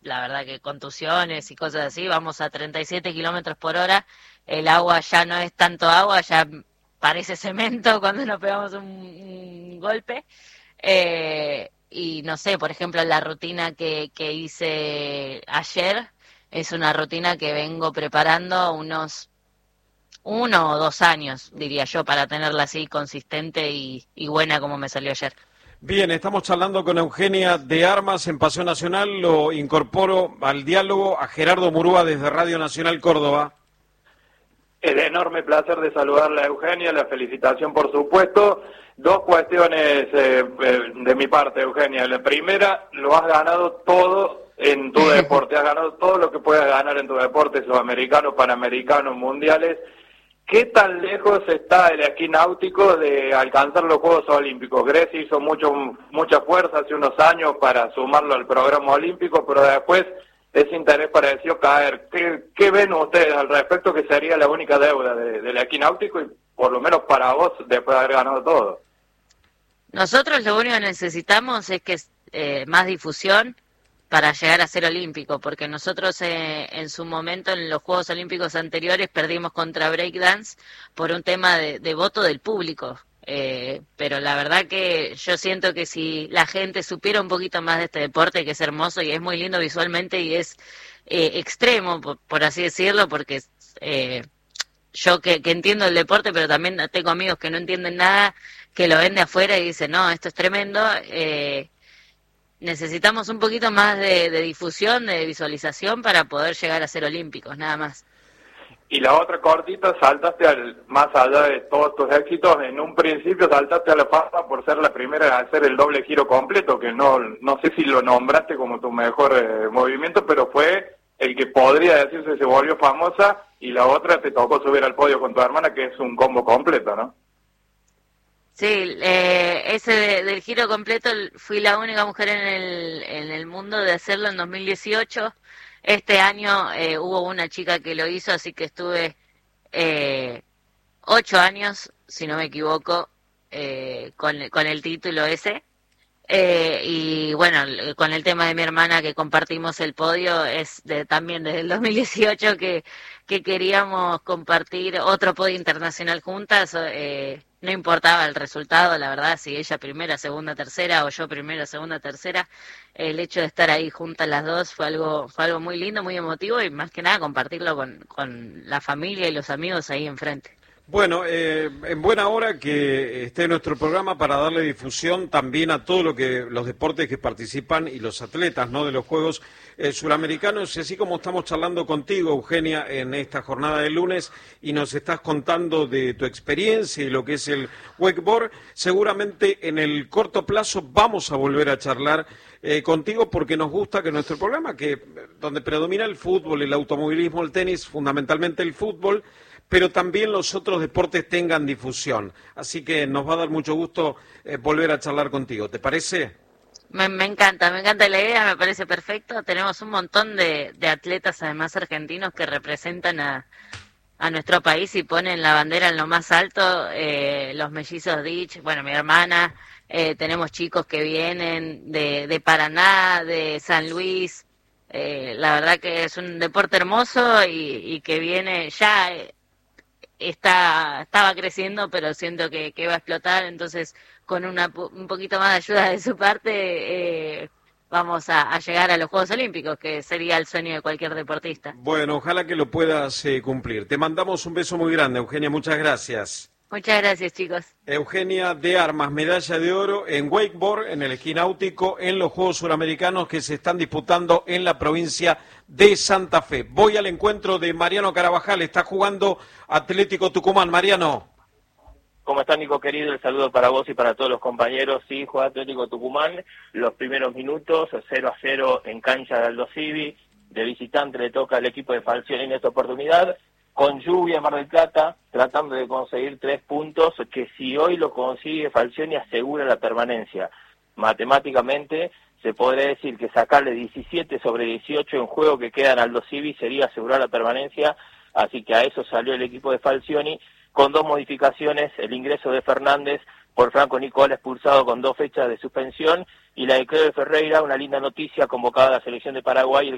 la verdad que contusiones y cosas así, vamos a 37 kilómetros por hora, el agua ya no es tanto agua, ya parece cemento cuando nos pegamos un golpe. Y no sé, por ejemplo, la rutina que hice ayer es una rutina que vengo preparando unos 1 o 2 años, diría yo, para tenerla así consistente y buena como me salió ayer. Bien, estamos charlando con Eugenia de Armas en Paseo Nacional. Lo incorporo al diálogo a Gerardo Murúa desde Radio Nacional Córdoba. El enorme placer de saludarla, Eugenia, la felicitación por supuesto. Dos cuestiones de mi parte, Eugenia. La primera, lo has ganado todo en tu deporte, has ganado todo lo que puedas ganar en tu deporte, sudamericano, panamericano, mundiales. ¿Qué tan lejos está el esquí náutico de alcanzar los Juegos Olímpicos? Grecia hizo mucha fuerza hace unos años para sumarlo al programa olímpico, pero después ese interés pareció caer. ¿Qué ven ustedes al respecto que sería la única deuda del esquí náutico y por lo menos para vos después de haber ganado todo? Nosotros lo único que necesitamos es que más difusión para llegar a ser olímpico, porque nosotros en su momento en los Juegos Olímpicos anteriores perdimos contra breakdance por un tema de voto del público, pero la verdad que yo siento que si la gente supiera un poquito más de este deporte, que es hermoso y es muy lindo visualmente y es extremo, por así decirlo, porque yo que entiendo el deporte, pero también tengo amigos que no entienden nada, que lo ven de afuera y dicen, no, esto es tremendo. Necesitamos un poquito más de difusión, de visualización para poder llegar a ser olímpicos, nada más. Y la otra cortita, saltaste más allá de todos tus éxitos, en un principio saltaste a la fama por ser la primera en hacer el doble giro completo, que no sé si lo nombraste como tu mejor movimiento, pero fue el que podría decirse se volvió famosa, y la otra te tocó subir al podio con tu hermana, que es un combo completo, ¿no? Sí, ese del giro completo fui la única mujer en el mundo de hacerlo en 2018. Este año hubo una chica que lo hizo, así que estuve 8 años, si no me equivoco, con el título ese. Y bueno, con el tema de mi hermana que compartimos el podio, es también desde el 2018 que queríamos compartir otro podio internacional juntas. No importaba el resultado, la verdad, si ella primera, segunda, tercera o yo primera, segunda, tercera, el hecho de estar ahí juntas las dos fue algo muy lindo, muy emotivo y más que nada compartirlo con la familia y los amigos ahí enfrente. Bueno, en buena hora que esté nuestro programa para darle difusión también a todo los deportes que participan y los atletas, ¿no?, de los Juegos Suramericanos, y así como estamos charlando contigo, Eugenia, en esta jornada de lunes y nos estás contando de tu experiencia y lo que es el wakeboard, seguramente en el corto plazo vamos a volver a charlar contigo porque nos gusta que nuestro programa, donde predomina el fútbol, el automovilismo, el tenis, fundamentalmente el fútbol, pero también los otros deportes tengan difusión. Así que nos va a dar mucho gusto volver a charlar contigo. ¿Te parece? Me encanta la idea, me parece perfecto. Tenemos un montón de atletas, además argentinos, que representan a nuestro país y ponen la bandera en lo más alto. Los mellizos Ditch, bueno, mi hermana, tenemos chicos que vienen de Paraná, de San Luis. La verdad que es un deporte hermoso y que viene ya... estaba creciendo, pero siento que va a explotar, entonces con un poquito más de ayuda de su parte vamos a llegar a los Juegos Olímpicos, que sería el sueño de cualquier deportista. Bueno, ojalá que lo puedas cumplir. Te mandamos un beso muy grande, Eugenia, muchas gracias. Muchas gracias, chicos. Eugenia de Armas, medalla de oro en wakeboard, en el esquí náutico, en los Juegos Suramericanos que se están disputando en la provincia de Santa Fe. Voy al encuentro de Mariano Carabajal, está jugando Atlético Tucumán. Mariano. ¿Cómo estás, Nico, querido? El saludo para vos y para todos los compañeros. Sí, juega Atlético Tucumán, los primeros minutos, 0-0 en cancha de Aldo Civi. De visitante le toca al equipo de Falcioni en esta oportunidad. Con lluvia en Mar del Plata, tratando de conseguir 3 puntos, que si hoy lo consigue Falcioni asegura la permanencia. Matemáticamente se podría decir que sacarle 17 sobre 18 en juego que quedan Aldo Civi sería asegurar la permanencia, así que a eso salió el equipo de Falcioni, con 2 modificaciones, el ingreso de Fernández por Franco Nicola, expulsado con 2 fechas de suspensión, y la de Cleo Ferreira, una linda noticia, convocada a la selección de Paraguay,